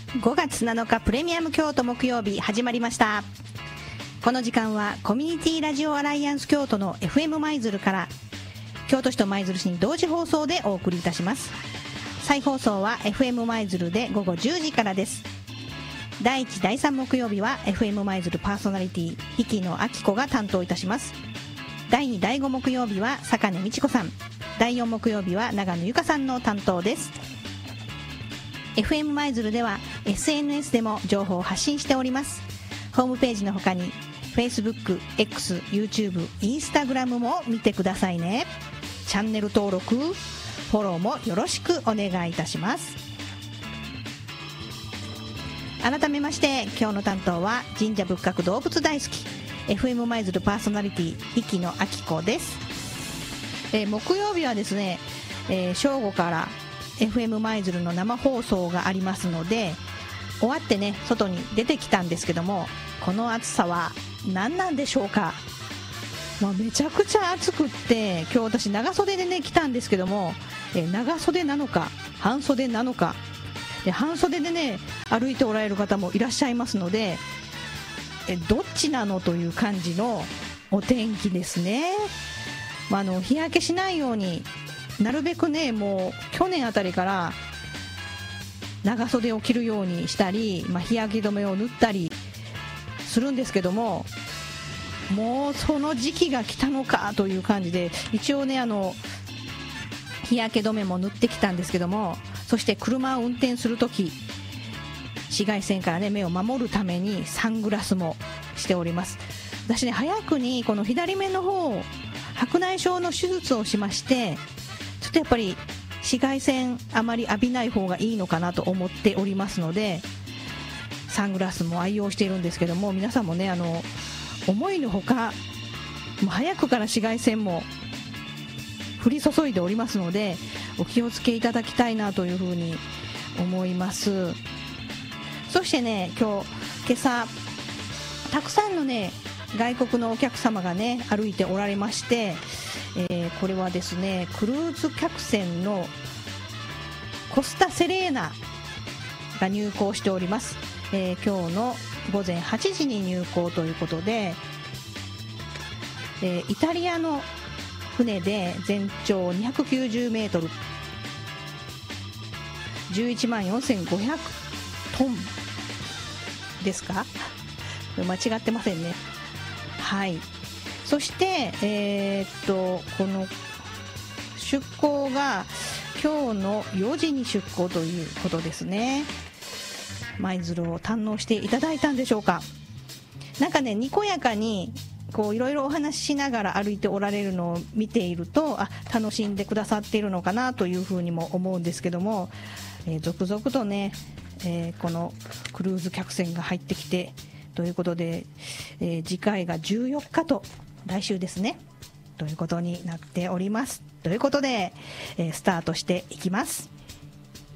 5月7日プレミアム京都木曜日始まりました。この時間はコミュニティラジオアライアンス京都の FM 舞鶴から京都市と舞鶴市に同時放送でお送りいたします。再放送は FM 舞鶴で午後10時からです。第1第3木曜日は FM 舞鶴パーソナリティ比企野明子が担当いたします。第2第5木曜日は坂根美智子さん、第4木曜日は長野由香さんの担当です。 FM 舞鶴では SNS でも情報を発信しております。ホームページの他に Facebook、X、YouTube、Instagram も見てくださいね。チャンネル登録フォローもよろしくお願いいたします。改めまして今日の担当は神社仏閣動物大好き FM 舞鶴パーソナリティ比企野明子です。木曜日はですね、正午から FM 舞鶴の生放送がありますので、終わってね外に出てきたんですけども、この暑さは何なんでしょうか。めちゃくちゃ暑くって、今日私長袖でね来たんですけども、長袖なのか半袖なのかで、半袖でね歩いておられる方もいらっしゃいますので、どっちなのという感じのお天気ですね。日焼けしないようになるべくね、もう去年あたりから長袖を着るようにしたり、日焼け止めを塗ったりするんですけども、もうその時期が来たのかという感じで、一応ね日焼け止めも塗ってきたんですけども、そして車を運転するとき紫外線からね目を守るためにサングラスもしております。私ね早くにこの左目の方白内障の手術をしまして、ちょっとやっぱり紫外線あまり浴びない方がいいのかなと思っておりますので、サングラスも愛用しているんですけども、皆さんもね思いのほかもう早くから紫外線も降り注いでおりますので、お気をつけいただきたいなというふうに思います。そしてね今朝たくさんのね外国のお客様がね歩いておられまして、これはですねクルーズ客船のコスタセレーナが入港しております。今日の午前8時に入港ということで、イタリアの船で全長290メートル11万4500トンですか、間違ってませんね。はい。そして、この出港が今日の4時に出港ということですね。舞鶴を堪能していただいたんでしょうか。なんかねにこやかにこういろいろお話ししながら歩いておられるのを見ていると、楽しんでくださっているのかなというふうにも思うんですけども、続々とね、このクルーズ客船が入ってきてということで、次回が14日と来週ですねということになっております。ということで、スタートしていきます。